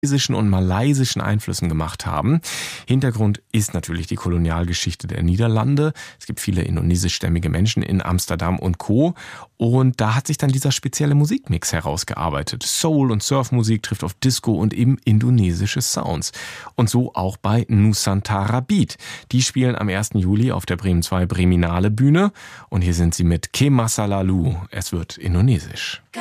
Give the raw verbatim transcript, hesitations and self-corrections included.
chinesischen und malaysischen Einflüssen gemacht haben. Hintergrund ist natürlich die Kolonialgeschichte der Niederlande. Es gibt viele indonesischstämmige Menschen in Amsterdam und Co. Und da hat sich dann dieser spezielle Musikmix herausgearbeitet. Soul- und Surfmusik trifft auf Disco und eben indonesische Sounds. Und so auch bei Nusantara Beat. Die spielen am ersten Juli auf der Bremen zwei Breminale Bühne. Und hier sind sie mit Ke Masa Lalu. Es wird indonesisch.